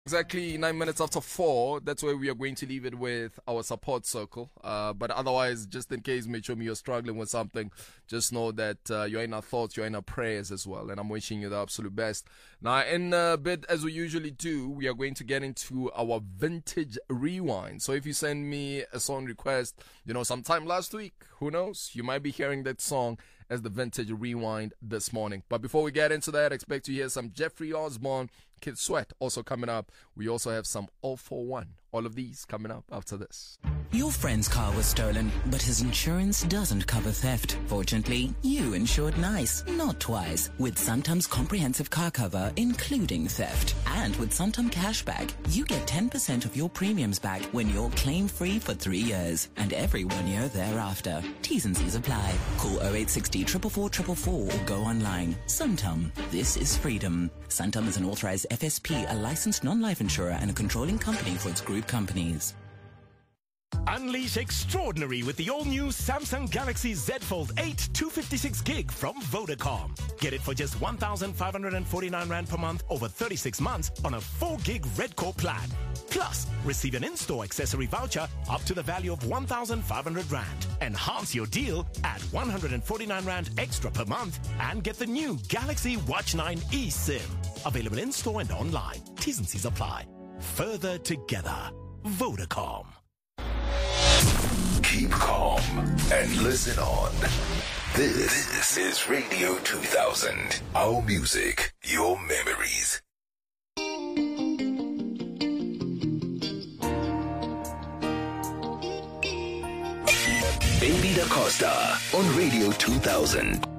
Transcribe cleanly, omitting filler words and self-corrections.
Exactly 9 minutes after 4. That's where we are going to leave it with our support circle. But otherwise, just in case, make sure you're struggling with something, just know that you're in our thoughts, you're in our prayers as well. And I'm wishing you the absolute best. Now, in a bit, as we usually do, we are going to get into our vintage rewind. So if you send me a song request, sometime last week, who knows? You might be hearing that song as the vintage rewind this morning. But before we get into that, expect to hear some Jeffrey Osborne, Kid Sweat also coming up. We also have some All For One. All of these coming up after this. Your friend's car was stolen, but his insurance doesn't cover theft. Fortunately, you insured nice, not twice, with Santam's comprehensive car cover, including theft. And with Santam Cashback, you get 10% of your premiums back when you're claim-free for 3 years, and every 1 year thereafter. T's and C's apply. Call 0860 444 444 or go online. Santam, this is freedom. Santam is an authorized FSP, a licensed non-life insurer, and a controlling company for its group companies. Unleash extraordinary with the all-new Samsung Galaxy Z Fold 8 256 gig from Vodacom. Get it for just 1,549 Rand per month over 36 months on a 4 gig Red Core plan. Plus, receive an in-store accessory voucher up to the value of 1,500 Rand. Enhance your deal at 149 Rand extra per month and get the new Galaxy Watch 9 eSIM. Available in-store and online. T's and C's apply. Further together. Vodacom. Keep calm and listen on. This is Radio 2000. Our music, your memories. Baby Da Costa on Radio 2000.